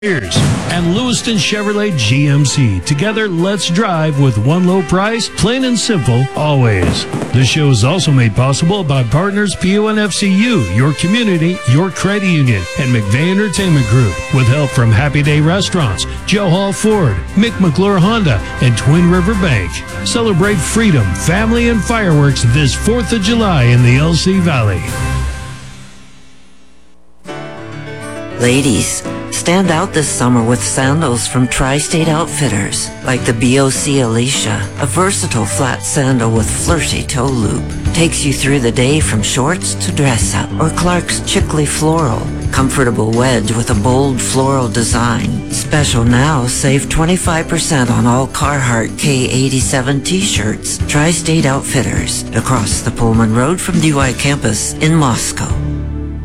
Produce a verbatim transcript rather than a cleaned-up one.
and Lewiston Chevrolet G M C. Together, let's drive with one low price, plain and simple, always. This show is also made possible by partners P O N F C U, your community, your credit union, and McVeigh Entertainment Group, with help from Happy Day Restaurants, Joe Hall Ford, Mick McClure Honda, and Twin River Bank. Celebrate freedom, family, and fireworks this fourth of July in the L C Valley. Ladies, stand out this summer with sandals from Tri-State Outfitters, like the B O C Alicia, a versatile flat sandal with flirty toe loop. Takes you through the day from shorts to dress up. Or Clark's Chicley Floral, comfortable wedge with a bold floral design. Special now, save twenty-five percent on all Carhartt K eighty-seven t-shirts. Tri-State Outfitters, across the Pullman Road from D Y campus in Moscow.